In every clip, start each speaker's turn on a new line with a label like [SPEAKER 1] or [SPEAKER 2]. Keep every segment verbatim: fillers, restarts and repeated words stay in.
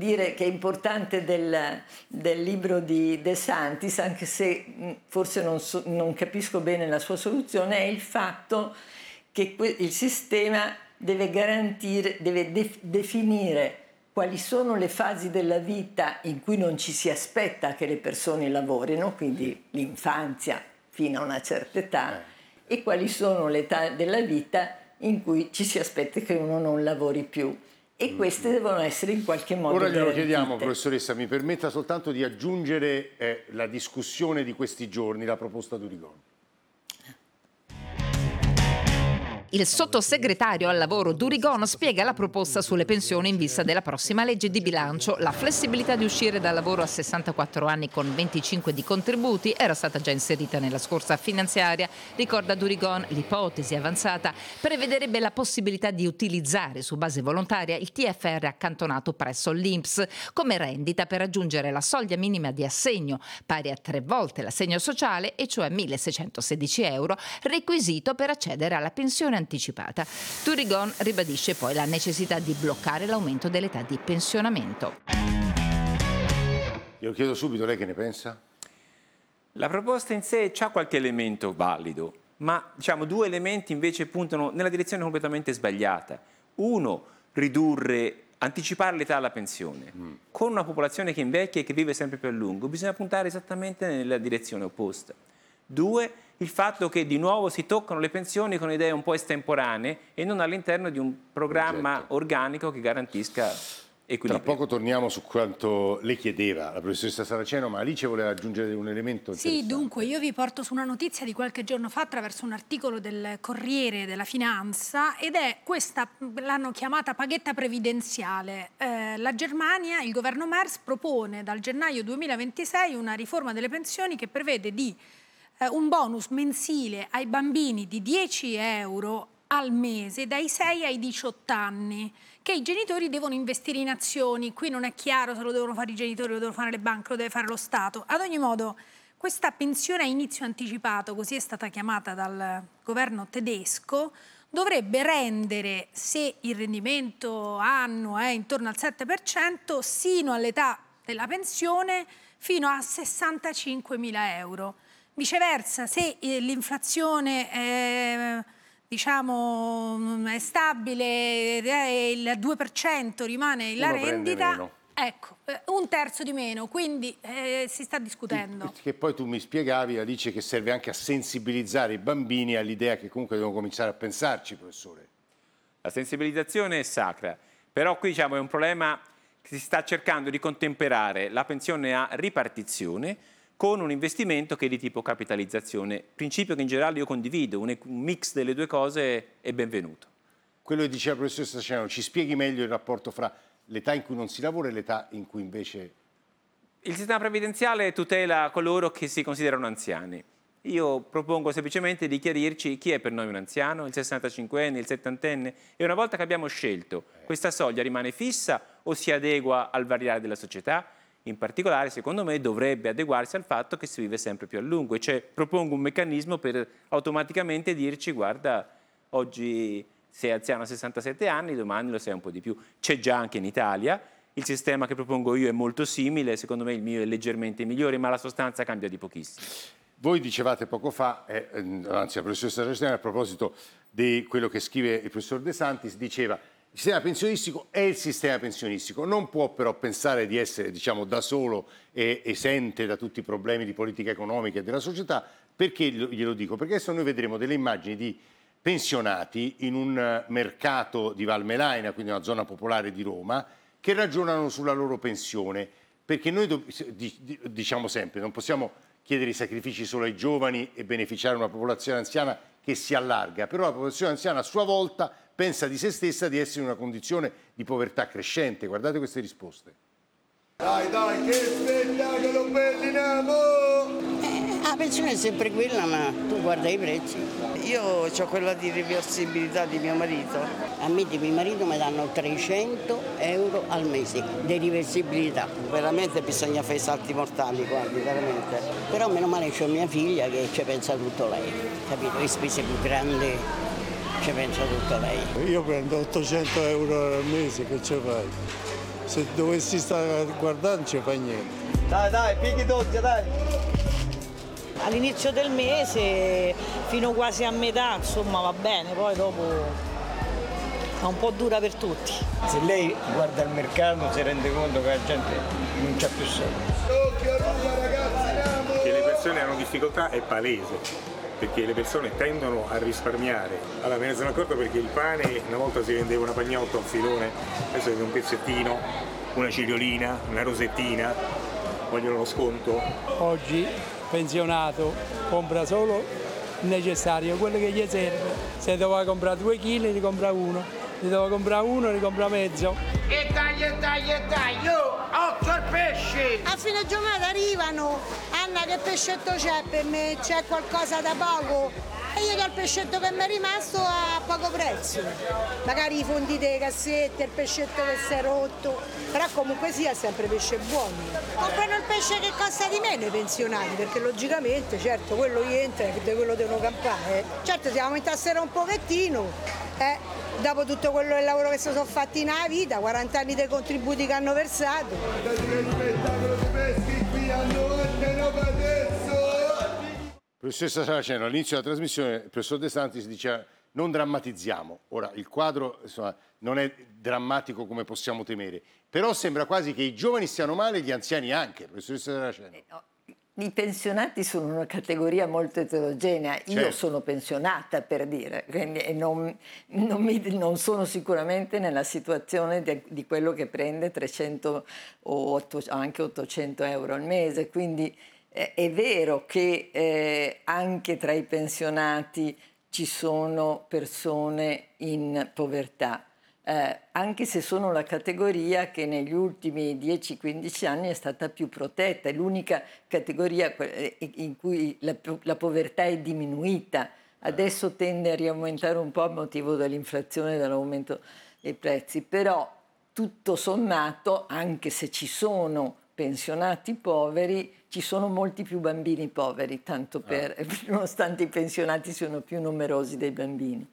[SPEAKER 1] dire che è importante del, del libro di De Santis, anche se forse non, so, non capisco bene la sua soluzione, è il fatto che que- il sistema deve garantire, deve def- definire quali sono le fasi della vita in cui non ci si aspetta che le persone lavorino, quindi l'infanzia fino a una certa età, e quali sono le età della vita in cui ci si aspetta che uno non lavori più. E queste mm-hmm. devono essere in qualche modo
[SPEAKER 2] Ora glielo
[SPEAKER 1] garantite.
[SPEAKER 2] chiediamo, professoressa, mi permetta soltanto di aggiungere eh, la discussione di questi giorni, la proposta Durigon.
[SPEAKER 3] Il sottosegretario al lavoro Durigon spiega la proposta sulle pensioni in vista della prossima legge di bilancio. La flessibilità di uscire dal lavoro a sessantaquattro anni con venticinque di contributi era stata già inserita nella scorsa finanziaria. Ricorda Durigon, l'ipotesi avanzata prevederebbe la possibilità di utilizzare su base volontaria il T F R accantonato presso l'I N P S come rendita per raggiungere la soglia minima di assegno, pari a tre volte l'assegno sociale, e cioè milleseicentosedici euro, requisito per accedere alla pensione anticipata. Durigon ribadisce poi la necessità di bloccare l'aumento dell'età di pensionamento.
[SPEAKER 2] Io chiedo subito, lei che ne pensa?
[SPEAKER 4] La proposta in sé ha qualche elemento valido, ma diciamo due elementi invece puntano nella direzione completamente sbagliata. Uno, ridurre, anticipare l'età alla pensione. Mm. Con una popolazione che invecchia e che vive sempre più a lungo, bisogna puntare esattamente nella direzione opposta. Due, il fatto che di nuovo si toccano le pensioni con idee un po' estemporanee e non all'interno di un programma Progetto. organico che garantisca equilibrio.
[SPEAKER 2] Tra poco torniamo su quanto le chiedeva la professoressa Saraceno, ma Alice voleva aggiungere un elemento
[SPEAKER 5] Sì, dunque io vi porto su una notizia di qualche giorno fa attraverso un articolo del Corriere della Finanza, ed è questa, l'hanno chiamata paghetta previdenziale. Eh, la Germania, il governo Merz propone dal gennaio duemilaventisei una riforma delle pensioni che prevede di un bonus mensile ai bambini di dieci euro al mese dai sei ai diciotto anni, che i genitori devono investire in azioni. Qui non è chiaro se lo devono fare i genitori, lo devono fare le banche, lo deve fare lo Stato. Ad ogni modo, questa pensione a inizio anticipato, così è stata chiamata dal governo tedesco, dovrebbe rendere, se il rendimento annuo è intorno al sette per cento, sino all'età della pensione fino a sessantacinquemila euro. Viceversa, se eh, l'inflazione è, diciamo, è stabile e il due per cento rimane la
[SPEAKER 2] Uno
[SPEAKER 5] rendita, ecco, eh, un terzo di meno, quindi eh, si sta discutendo.
[SPEAKER 2] Che poi tu mi spiegavi, Alice, che serve anche a sensibilizzare i bambini all'idea che comunque devono cominciare a pensarci, professore.
[SPEAKER 4] La sensibilizzazione è sacra, però qui diciamo è un problema che si sta cercando di contemperare la pensione a ripartizione con un investimento che è di tipo capitalizzazione, principio che in generale io condivido, un mix delle due cose è benvenuto.
[SPEAKER 2] Quello che diceva il professor Saraceno, ci spieghi meglio il rapporto fra l'età in cui non si lavora e l'età in cui invece...
[SPEAKER 4] Il sistema previdenziale tutela coloro che si considerano anziani. Io propongo semplicemente di chiarirci chi è per noi un anziano, il sessantacinquenne, il settantenne, e una volta che abbiamo scelto, questa soglia rimane fissa o si adegua al variare della società? In particolare, secondo me, dovrebbe adeguarsi al fatto che si vive sempre più a lungo, e cioè propongo un meccanismo per automaticamente dirci guarda, oggi sei anziano a sessantasette anni, domani lo sei un po' di più. C'è già anche in Italia, il sistema che propongo io è molto simile, secondo me il mio è leggermente migliore, ma la sostanza cambia di pochissimo.
[SPEAKER 2] Voi dicevate poco fa, eh, anzi la professoressa Saraceno, a proposito di quello che scrive il professor De Santis, diceva: il sistema pensionistico è il sistema pensionistico, non può però pensare di essere, diciamo, da solo e esente da tutti i problemi di politica economica e della società. Perché glielo dico? Perché adesso noi vedremo delle immagini di pensionati in un mercato di Valmelaina, quindi una zona popolare di Roma, che ragionano sulla loro pensione, perché noi diciamo sempre non possiamo chiedere i sacrifici solo ai giovani e beneficiare una popolazione anziana che si allarga, però la popolazione anziana a sua volta pensa di se stessa di essere in una condizione di povertà crescente. Guardate queste risposte.
[SPEAKER 6] Dai, dai, che spettacolo belliniamo!
[SPEAKER 7] Eh, la pensione è sempre quella, ma tu guarda i prezzi.
[SPEAKER 8] Io ho quella di reversibilità di mio marito.
[SPEAKER 7] A me di mio marito mi danno trecento euro al mese di reversibilità.
[SPEAKER 8] Veramente bisogna fare i salti mortali, guardi, veramente.
[SPEAKER 7] Però meno male c'ho mia figlia che ci pensa tutto lei, capito? Le spese più grandi ci pensa tutto lei.
[SPEAKER 9] Io prendo ottocento euro al mese, che ce fai? se dovessi stare a guardare non ci fa niente.
[SPEAKER 10] Dai, dai, pigli tutti, dai.
[SPEAKER 11] All'inizio del mese, fino quasi a metà, insomma va bene, poi dopo è un po' dura per tutti.
[SPEAKER 10] Se lei guarda il mercato si rende conto che la gente non c'ha più soldi.
[SPEAKER 12] Che le persone hanno difficoltà è palese, perché le persone tendono a risparmiare. Allora me ne sono accorto perché il pane una volta si vendeva una pagnotta, un filone, adesso vende un pezzettino, una cigliolina, una rosettina, vogliono lo sconto.
[SPEAKER 9] Oggi pensionato compra solo il necessario, quello che gli serve. Se doveva comprare due chili ne compra uno, se doveva comprare uno ne compra mezzo.
[SPEAKER 13] E dai, e dai, e dai, io occhio al pesce!
[SPEAKER 14] A fine giornata arrivano, Anna che pescetto c'è per me, c'è qualcosa da poco? E io do il pescetto che mi è rimasto a poco prezzo. Magari i fondi delle cassette, il pescetto che si è rotto, però comunque sia sempre pesce buono. Comprano il pesce che costa di meno i pensionati, perché logicamente, certo, quello gli entra e di quello devono campare. Eh. Certo, se aumentassero un pochettino, eh, dopo tutto quello del lavoro che si sono fatti nella vita, quaranta anni dei contributi che hanno versato.
[SPEAKER 2] Professoressa Saraceno, all'inizio della trasmissione il professor De Santis diceva non drammatizziamo. Ora, il quadro insomma, non è drammatico come possiamo temere, però sembra quasi che i giovani stiano male e gli anziani anche, professoressa Saraceno.
[SPEAKER 1] I pensionati sono una categoria molto eterogenea, io
[SPEAKER 2] certo.
[SPEAKER 1] sono pensionata per dire, quindi non, non, mi, non sono sicuramente nella situazione di, di quello che prende trecento o otto, anche ottocento euro al mese, quindi eh, è vero che eh, anche tra i pensionati ci sono persone in povertà. Eh, anche se sono la categoria che negli ultimi dieci quindici anni è stata più protetta, è l'unica categoria in cui la, la povertà è diminuita, adesso tende a riaumentare un po' a motivo dell'inflazione e dell'aumento dei prezzi, però tutto sommato, anche se ci sono pensionati poveri, ci sono molti più bambini poveri, tanto per, ah. nonostante i pensionati siano più numerosi dei bambini.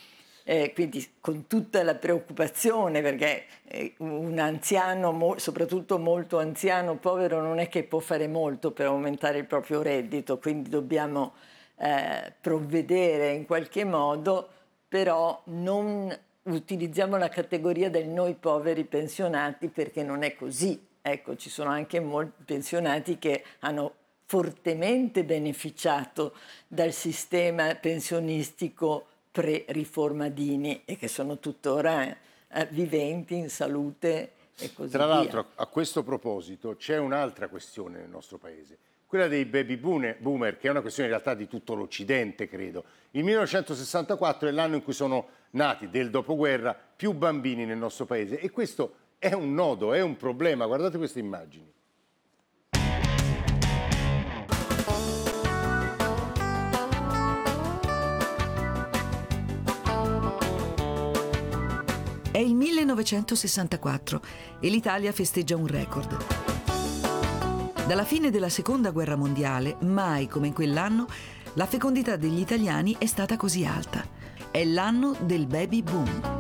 [SPEAKER 1] Eh, quindi con tutta la preoccupazione, perché eh, un anziano, mo, soprattutto molto anziano, povero, non è che può fare molto per aumentare il proprio reddito, quindi dobbiamo eh, provvedere in qualche modo, però non utilizziamo la categoria del noi poveri pensionati perché non è così. Ecco, ci sono anche molti pensionati che hanno fortemente beneficiato dal sistema pensionistico pre-riforma Dini e che sono tuttora eh, viventi in salute e così
[SPEAKER 2] Tra
[SPEAKER 1] via.
[SPEAKER 2] l'altro, a questo proposito, c'è un'altra questione nel nostro paese, quella dei baby boomer, che è una questione in realtà di tutto l'Occidente, credo. Il millenovecentosessantaquattro è l'anno in cui sono nati, del dopoguerra, più bambini nel nostro paese e questo è un nodo, è un problema. Guardate queste immagini.
[SPEAKER 15] È il millenovecentosessantaquattro e l'Italia festeggia un record. Dalla fine della Seconda Guerra Mondiale, mai come in quell'anno, la fecondità degli italiani è stata così alta. È l'anno del baby boom.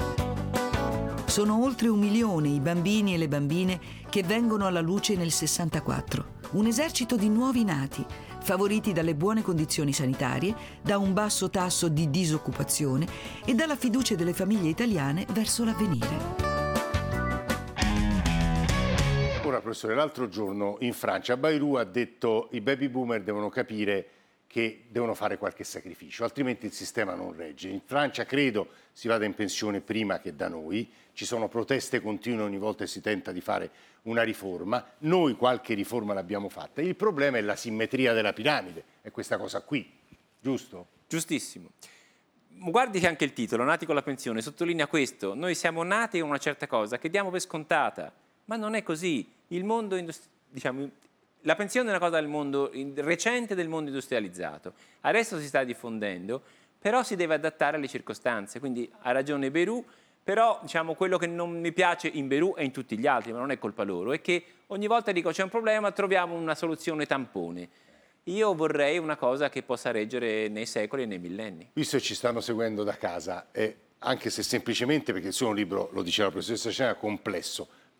[SPEAKER 15] Sono oltre un milione i bambini e le bambine che vengono alla luce nel sessantaquattro. Un esercito di nuovi nati, favoriti dalle buone condizioni sanitarie, da un basso tasso di disoccupazione e dalla fiducia delle famiglie italiane verso l'avvenire.
[SPEAKER 2] Ora, professore, l'altro giorno in Francia, Bayrou ha detto i baby boomer devono capire che devono fare qualche sacrificio, altrimenti il sistema non regge. In Francia, credo, si vada in pensione prima che da noi, ci sono proteste continue ogni volta che si tenta di fare una riforma, noi qualche riforma l'abbiamo fatta, il problema è la simmetria della piramide, è questa cosa qui, giusto?
[SPEAKER 4] Giustissimo. Guardi che anche il titolo, Nati con la pensione, sottolinea questo, noi siamo nati con una certa cosa che diamo per scontata, ma non è così. Il mondo, diciamo, la pensione è una cosa del mondo recente, del mondo industrializzato, adesso si sta diffondendo, però si deve adattare alle circostanze, quindi ha ragione Bayrou. Però diciamo, quello che non mi piace in Bayrou e in tutti gli altri, ma non è colpa loro, è che ogni volta dico c'è un problema, troviamo una soluzione tampone. Io vorrei una cosa che possa reggere nei secoli e nei millenni.
[SPEAKER 2] Visto che ci stanno seguendo da casa, eh, anche se semplicemente perché il suo libro, lo diceva la professoressa Cena, è complesso,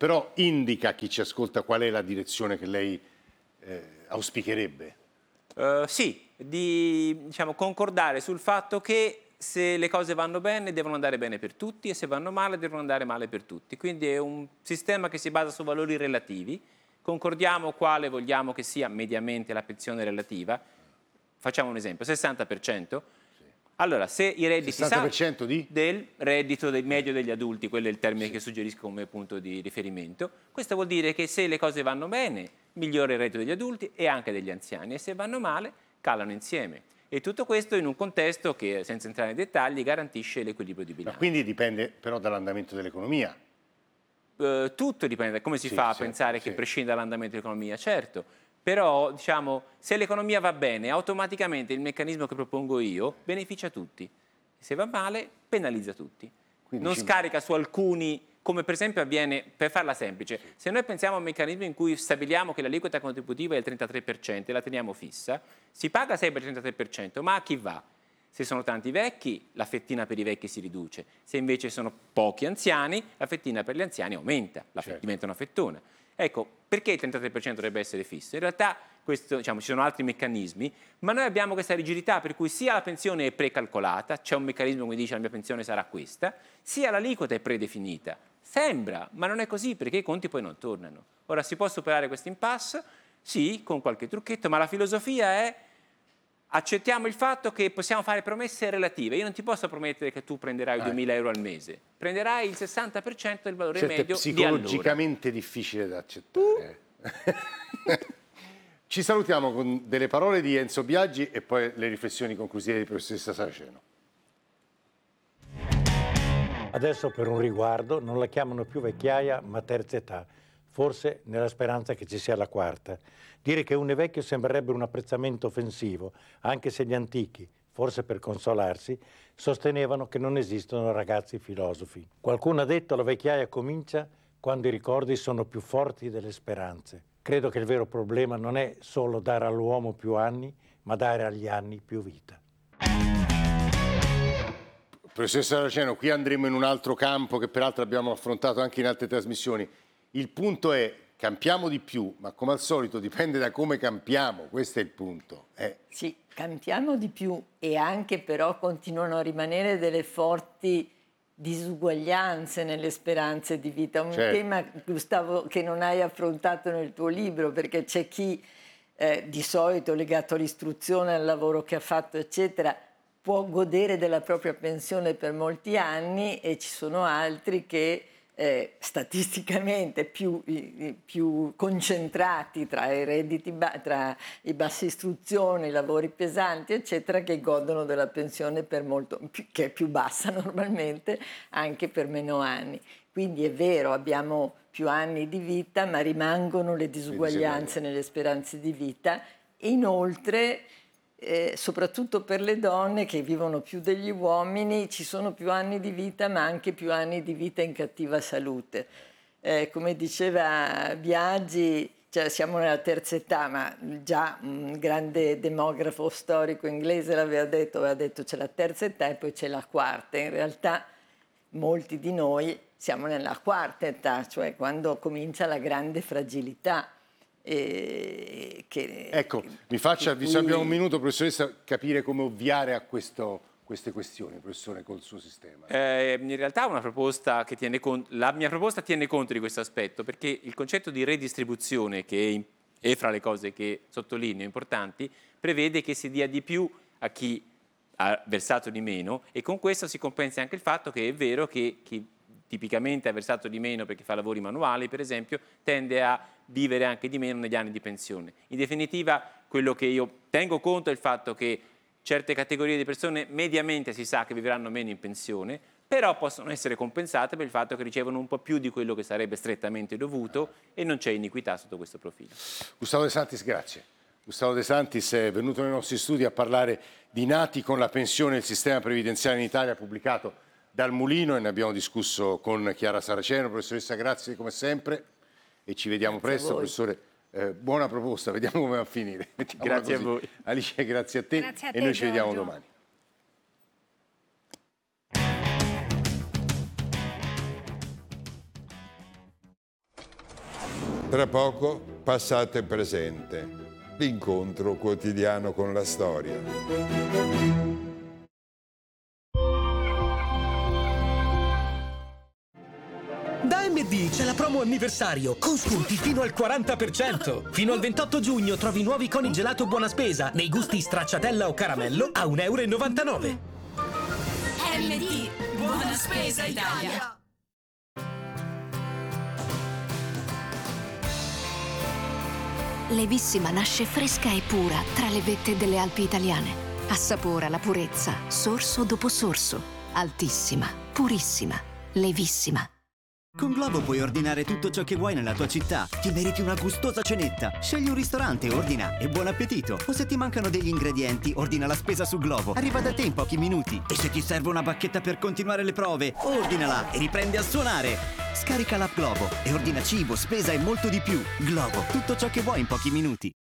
[SPEAKER 2] però indica a chi ci ascolta qual è la direzione che lei eh, auspicherebbe.
[SPEAKER 4] Uh, sì, di diciamo, concordare sul fatto che se le cose vanno bene devono andare bene per tutti e se vanno male devono andare male per tutti. Quindi è un sistema che si basa su valori relativi. Concordiamo quale vogliamo che sia mediamente la pensione relativa. Facciamo un esempio, sessanta per cento. Allora, se i redditi
[SPEAKER 2] sessanta per cento di?
[SPEAKER 4] del reddito del medio degli adulti, quello è il termine sì. che suggerisco come punto di riferimento, questo vuol dire che se le cose vanno bene, migliora il reddito degli adulti e anche degli anziani, e se vanno male, calano insieme. E tutto questo in un contesto che, senza entrare nei dettagli, garantisce l'equilibrio di bilancio.
[SPEAKER 2] Ma quindi dipende però dall'andamento dell'economia.
[SPEAKER 4] Uh, tutto dipende da come si
[SPEAKER 2] sì,
[SPEAKER 4] fa a
[SPEAKER 2] sì,
[SPEAKER 4] pensare
[SPEAKER 2] sì.
[SPEAKER 4] che prescinde dall'andamento dell'economia, certo. Però, diciamo, se l'economia va bene, automaticamente il meccanismo che propongo io beneficia tutti. Se va male, penalizza tutti. Quindi non ci... scarica su alcuni, come per esempio avviene, per farla semplice, se noi pensiamo a un meccanismo in cui stabiliamo che l'aliquota contributiva è il trentatré per cento e la teniamo fissa, si paga sempre il trentatré per cento, ma a chi va? Se sono tanti vecchi, la fettina per i vecchi si riduce. Se invece sono pochi anziani, la fettina per gli anziani aumenta, la certo. diventa una fettona. Ecco, perché il trentatré per cento dovrebbe essere fisso? In realtà questo, diciamo, ci sono altri meccanismi, ma noi abbiamo questa rigidità per cui sia la pensione è precalcolata, c'è un meccanismo che dice la mia pensione sarà questa, sia l'aliquota è predefinita. Sembra, ma non è così perché i conti poi non tornano. Ora, si può superare questo impasse? Sì, con qualche trucchetto, ma la filosofia è accettiamo il fatto che possiamo fare promesse relative. Io non ti posso promettere che tu prenderai eh. duemila euro al mese, prenderai il sessanta per cento del valore
[SPEAKER 2] certo,
[SPEAKER 4] medio
[SPEAKER 2] è psicologicamente
[SPEAKER 4] di
[SPEAKER 2] difficile da accettare. Uh. Ci salutiamo con delle parole di Enzo Biagi e poi le riflessioni conclusive di professoressa Saraceno.
[SPEAKER 16] Adesso per un riguardo non la chiamano più vecchiaia ma terza età, forse nella speranza che ci sia la quarta. Dire che uno è vecchio sembrerebbe un apprezzamento offensivo, anche se gli antichi, forse per consolarsi, sostenevano che non esistono ragazzi filosofi. Qualcuno ha detto la vecchiaia comincia quando i ricordi sono più forti delle speranze. Credo che il vero problema non è solo dare all'uomo più anni, ma dare agli anni più vita.
[SPEAKER 2] Professoressa Saraceno, qui andremo in un altro campo che peraltro abbiamo affrontato anche in altre trasmissioni. Il punto è campiamo di più, ma come al solito dipende da come campiamo, questo è il punto. Eh.
[SPEAKER 1] Sì, campiamo di più e anche però continuano a rimanere delle forti disuguaglianze nelle speranze di vita. Un
[SPEAKER 2] certo.
[SPEAKER 1] tema, Gustavo, che non hai affrontato nel tuo libro, perché c'è chi eh, di solito legato all'istruzione, al lavoro che ha fatto, eccetera, può godere della propria pensione per molti anni e ci sono altri che Eh, statisticamente più, i, più concentrati tra i redditi, ba- tra i bassi istruzioni, i lavori pesanti, eccetera, che godono della pensione per molto, più, che è più bassa normalmente, anche per meno anni. Quindi è vero, abbiamo più anni di vita, ma rimangono le disuguaglianze nelle speranze di vita. E inoltre, Eh, soprattutto per le donne che vivono più degli uomini, ci sono più anni di vita ma anche più anni di vita in cattiva salute. Eh, come diceva Biagi, cioè siamo nella terza età, ma già un grande demografo storico inglese l'aveva detto, aveva detto c'è la terza età e poi c'è la quarta. In realtà molti di noi siamo nella quarta età, cioè quando comincia la grande fragilità. E che,
[SPEAKER 2] ecco, mi faccia,
[SPEAKER 1] cui...
[SPEAKER 2] vi abbiamo un minuto, professoressa, capire come ovviare a questo, queste questioni, professore, col suo sistema.
[SPEAKER 4] Eh, in realtà una proposta che tiene conto, la mia proposta tiene conto di questo aspetto, perché il concetto di redistribuzione, che è, è fra le cose che sottolineo importanti, prevede che si dia di più a chi ha versato di meno e con questo si compensa anche il fatto che è vero che chi tipicamente ha versato di meno perché fa lavori manuali, per esempio, tende a vivere anche di meno negli anni di pensione. In definitiva, quello che io tengo conto è il fatto che certe categorie di persone mediamente si sa che vivranno meno in pensione, però possono essere compensate per il fatto che ricevono un po' più di quello che sarebbe strettamente dovuto e non c'è iniquità sotto questo profilo.
[SPEAKER 2] Gustavo De Santis, grazie. Gustavo De Santis è venuto nei nostri studi a parlare di nati con la pensione e il sistema previdenziale in Italia, pubblicato dal Mulino, e ne abbiamo discusso con Chiara Saraceno. Professoressa, grazie come sempre e ci vediamo
[SPEAKER 1] grazie
[SPEAKER 2] presto. Professore, eh, buona proposta, vediamo come va a finire. Mettiamola
[SPEAKER 4] grazie
[SPEAKER 2] così.
[SPEAKER 4] a voi.
[SPEAKER 2] Alice, grazie a te,
[SPEAKER 5] grazie a te,
[SPEAKER 2] e noi ci
[SPEAKER 5] Giorgio.
[SPEAKER 2] vediamo domani.
[SPEAKER 17] Tra poco, passato e presente. L'incontro quotidiano con la storia.
[SPEAKER 18] Da A M D c'è la promo anniversario con sconti fino al quaranta per cento. Fino al ventotto giugno trovi nuovi coni gelato buona spesa nei gusti stracciatella o caramello a un euro e novantanove.
[SPEAKER 19] M D, buona spesa Italia.
[SPEAKER 20] Levissima nasce fresca e pura tra le vette delle Alpi italiane. Assapora la purezza, sorso dopo sorso. Altissima, purissima, levissima.
[SPEAKER 21] Con Glovo puoi ordinare tutto ciò che vuoi nella tua città. Ti meriti una gustosa cenetta. Scegli un ristorante, ordina e buon appetito. O se ti mancano degli ingredienti, ordina la spesa su Glovo. Arriva da te in pochi minuti. E se ti serve una bacchetta per continuare le prove, ordinala e riprendi a suonare. Scarica l'app Glovo e ordina cibo, spesa e molto di più. Glovo, tutto ciò che vuoi in pochi minuti.